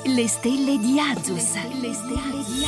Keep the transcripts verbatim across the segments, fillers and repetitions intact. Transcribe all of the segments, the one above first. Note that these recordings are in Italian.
Le stelle di Azus. Le stelle di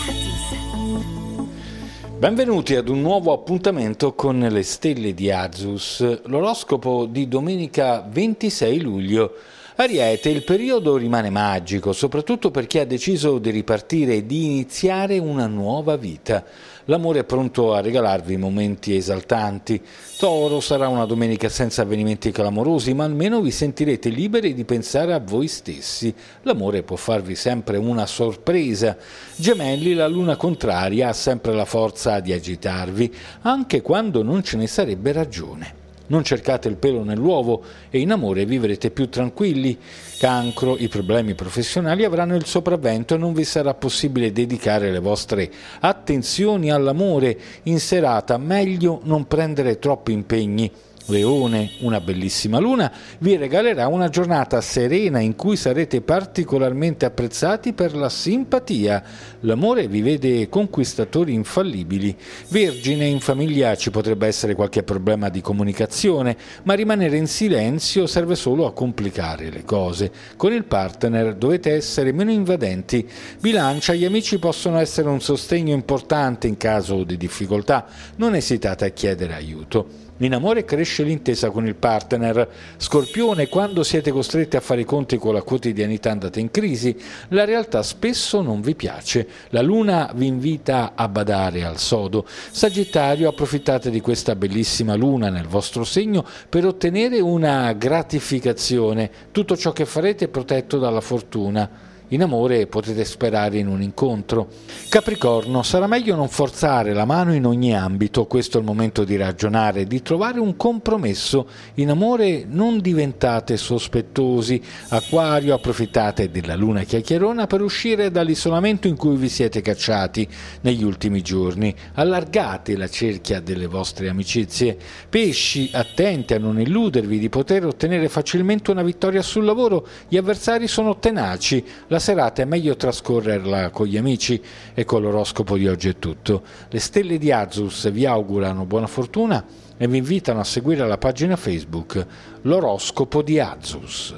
Azus. Benvenuti ad un nuovo appuntamento con le stelle di Azus, l'oroscopo di domenica ventisei luglio. Ariete, il periodo rimane magico, soprattutto per chi ha deciso di ripartire e di iniziare una nuova vita. L'amore è pronto a regalarvi momenti esaltanti. Toro, sarà una domenica senza avvenimenti clamorosi, ma almeno vi sentirete liberi di pensare a voi stessi. L'amore può farvi sempre una sorpresa. Gemelli, la luna contraria ha sempre la forza di agitarvi, anche quando non ce ne sarebbe ragione. Non cercate il pelo nell'uovo e in amore vivrete più tranquilli. Cancro, i problemi professionali avranno il sopravvento e non vi sarà possibile dedicare le vostre attenzioni all'amore. In serata meglio non prendere troppi impegni. Leone, una bellissima luna vi regalerà una giornata serena in cui sarete particolarmente apprezzati per la simpatia. L'amore vi vede conquistatori infallibili. Vergine, in famiglia ci potrebbe essere qualche problema di comunicazione, ma rimanere in silenzio serve solo a complicare le cose. Con il partner dovete essere meno invadenti. Bilancia, gli amici possono essere un sostegno importante in caso di difficoltà. Non esitate a chiedere aiuto. In amore cresce l'intesa con il partner. Scorpione, quando siete costretti a fare i conti con la quotidianità andata in crisi, la realtà spesso non vi piace. La luna vi invita a badare al sodo. Sagittario, approfittate di questa bellissima luna nel vostro segno per ottenere una gratificazione. Tutto ciò che farete è protetto dalla fortuna. In amore potete sperare in un incontro. Capricorno, sarà meglio non forzare la mano in ogni ambito, questo è il momento di ragionare, di trovare un compromesso. In amore non diventate sospettosi. Acquario, approfittate della luna chiacchierona per uscire dall'isolamento in cui vi siete cacciati negli ultimi giorni. Allargate la cerchia delle vostre amicizie. Pesci, attenti a non illudervi di poter ottenere facilmente una vittoria sul lavoro, gli avversari sono tenaci. La serata è meglio trascorrerla con gli amici e con l'oroscopo di oggi è tutto. Le stelle di Azus vi augurano buona fortuna e vi invitano a seguire la pagina Facebook L'oroscopo di Azus.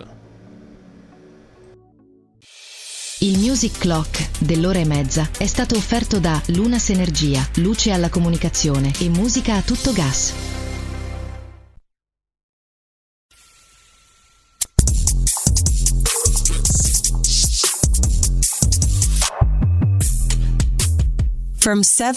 Il Music Clock dell'ora e mezza è stato offerto da Lunas Energia, luce alla comunicazione e musica a tutto gas. From seven